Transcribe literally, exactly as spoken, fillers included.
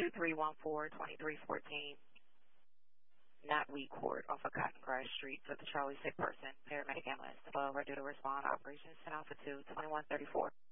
two three one four, two three one four, not Wheat Court off of Cotton Grass Street for the Charlie sick person. Paramedic ambulance above are due to respond. Operations ten Alpha two, twenty-one thirty-four.